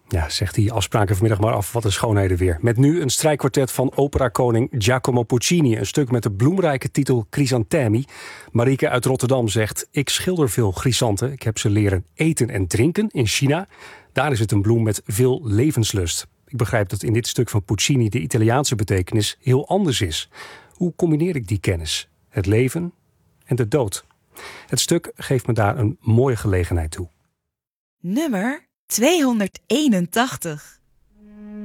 Ja, zegt die afspraken vanmiddag maar af. Wat een schoonheden weer. Met nu een strijkkwartet van operakoning Giacomo Puccini. Een stuk met de bloemrijke titel Crisantemi. Marieke uit Rotterdam zegt: ik schilder veel chrysanten. Ik heb ze leren eten en drinken in China. Daar is het een bloem met veel levenslust. Ik begrijp dat in dit stuk van Puccini de Italiaanse betekenis heel anders is. Hoe combineer ik die kennis? Het leven en de dood. Het stuk geeft me daar een mooie gelegenheid toe. Nummer 281.